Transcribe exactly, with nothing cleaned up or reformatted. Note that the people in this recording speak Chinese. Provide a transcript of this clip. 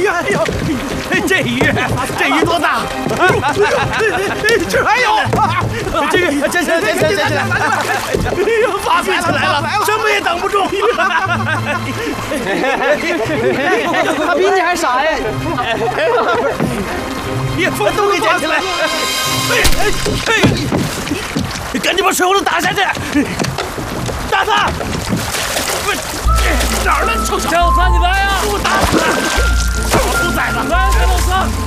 呀，哎呦，这鱼，这鱼多大？这哎呦，这个，这这这这这这，哎呦，发财了来了，什么也挡不住。 他比你还傻呀！ 别把都给捡起来！哎哎哎！赶紧把水葫芦打下去！打他！哪儿呢？臭小子，你来呀！给我打死！我不在了，来，给老三！